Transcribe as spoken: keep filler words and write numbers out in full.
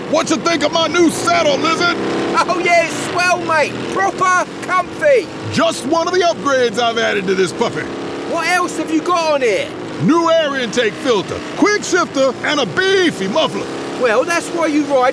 What you think of my new saddle, Lizard? Oh yeah, it's swell, mate. Proper comfy. Just one of the upgrades I've added to this puppy. What else have you got on here? New air intake filter, quick shifter, and a beefy muffler. Well, that's why you ride